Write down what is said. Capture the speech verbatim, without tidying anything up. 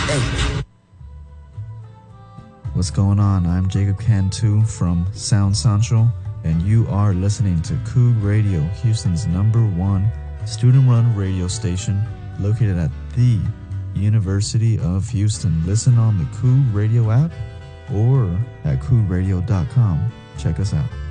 Hey. What's going on? I'm Jacob Cantu from Sound Central, and you are listening to Coog Radio, Houston's number one student-run radio station located at the University of Houston. Listen on the Coog Radio app or at coog radio dot com. Check us out.